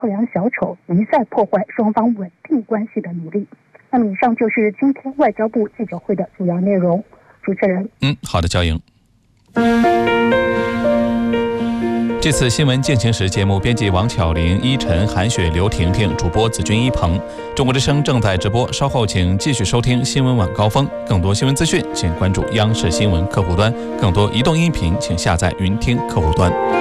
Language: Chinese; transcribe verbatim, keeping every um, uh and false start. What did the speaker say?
奥洋小丑一再破坏双方稳定关系的努力。那么以上就是今天外交部记者会的主要内容。主持人， 嗯，好的，焦莹。这次新闻进行时节目编辑王巧玲、依晨、韩雪、刘婷婷，主播子君、一鹏。中国之声正在直播，稍后请继续收听新闻晚高峰。更多新闻资讯，请关注央视新闻客户端；更多移动音频，请下载云听客户端。